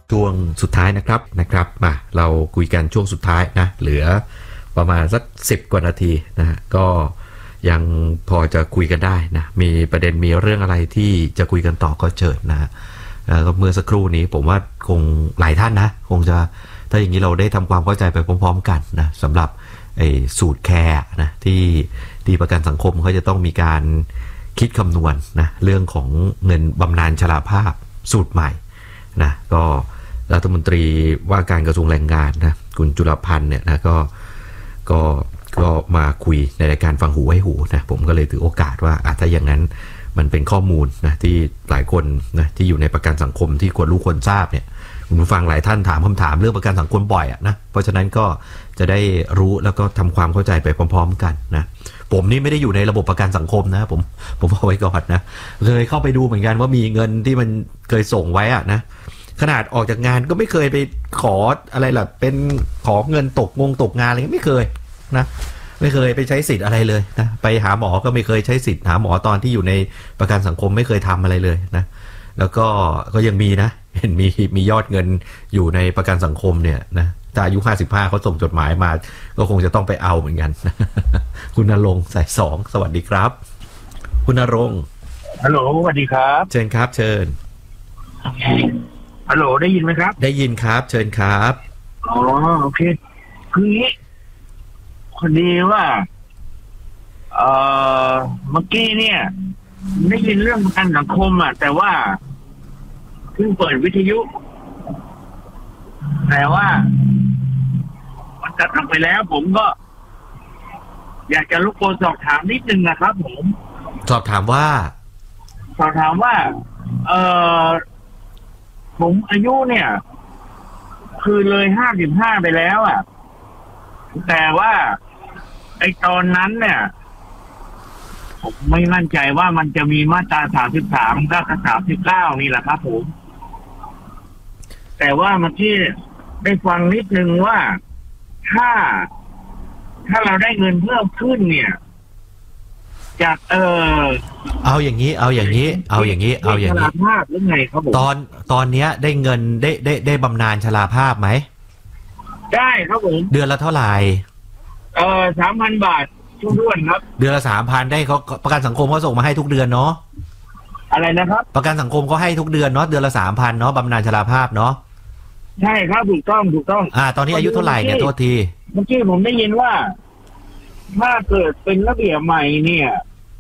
ช่วงสุดท้ายนะครับมาเราคุยกันช่วงสุดท้ายนะเหลือประมาณสัก10 กว่านาทีนะฮะก็ยังพอจะคุยกันได้นะมีประเด็นมีเรื่องอะไรที่จะคุยกันต่อก็เชิญนะฮะก็เมื่อสักครู่นี้ผมว่าคงหลายท่านนะคงจะถ้าอย่างนี้เราได้ทำความเข้าใจไปพร้อมๆกันนะสำหรับไอ้สูตรแคร์นะที่ประกันสังคมเขาจะต้องมีการคิดคำนวณนะเรื่องของเงินบำนาญชราภาพสูตรใหม่นะก็รัฐมนตรีว่าการกระทรวงแรงงานนะคุณจุลพันธ์เนี่ยนะก็มาคุยในรายการฟังหูให้หูนะผมก็เลยถือโอกาสว่าถ้าอย่างนั้นมันเป็นข้อมูลนะที่หลายคนนะที่อยู่ในประกันสังคมที่ควรรู้ควรทราบเนี่ยคุณผู้ฟังหลายท่านถามคำถามเรื่องประกันสังคมบ่อยนะเพราะฉะนั้นก็จะได้รู้แล้วก็ทำความเข้าใจไปพร้อมๆกันนะผมนี่ไม่ได้อยู่ในระบบประกันสังคมนะผมเอาไว้ก่อนนะเคยเข้าไปดูเหมือนกันว่ามีเงินที่มันเคยส่งไว้นะขนาดออกจากงานก็ไม่เคยไปขออะไรล่ะเป็นขอเงินตกงานอะไรไม่เคยนะไม่เคยไปใช้สิทธิ์อะไรเลยนะไปหาหมอก็ไม่เคยใช้สิทธิ์หาหมอตอนที่อยู่ในประกันสังคมไม่เคยทำอะไรเลยนะแล้วก็ยังมีนะเห็นมียอดเงินอยู่ในประกันสังคมเนี่ยนะถ้าอายุ55เขาส่งจดหมายมาก็คงจะต้องไปเอาเหมือนกันคุณณรงค์สาย2สวัสดีครับคุณณรงค์ฮัลโหลสวัสดีครับเชิญครับเชิญฮัลโหลได้ยินไหมครับได้ยินครับเชิญครับอ๋อโอเคคืองี้คนดีว่าเมื่อกี้เนี่ยได้ยินเรื่องประกันสังคมแต่ว่าเพิ่งเปิดวิทยุแต่ว่ามันตัดออกไปแล้วผมก็อยากจะรบกวนสอบถามนิดนึงนะครับผมสอบถามว่าผมอายุเนี่ยคือเลย55ไปแล้วแต่ว่าไอ้ตอนนั้นเนี่ยผมไม่มั่นใจว่ามันจะมีมาตรา33กับ39นี่แหละครับผมแต่ว่าเมื่อกี้ได้ฟังนิดนึงว่าถ้าเราได้เงินเพิ่มขึ้นเนี่ยจากเอาอย่างนี้ภาพหรือไงครับผมตอนนี้ได้เงินได้บำนาญชราภาพไหมได้ครับผมเดือนละเท่าไหร่ 3,000 บาททุกเดือนครับเดือนละ 3,000 ได้เขาประกันสังคมเขาส่งมาให้ทุกเดือนเนาะอะไรนะครับประกันสังคมเขาให้ทุกเดือนเนาะเดือนละ 3,000 เนาะบำนาญชราภาพเนาะใช่ครับถูกต้องตอนนี้อายุเท่าไหร่เนี่ยโทษทีเมื่อกี้ผมได้ยินว่าถ้าเกิดเป็นระเบียบใหม่เนี่ย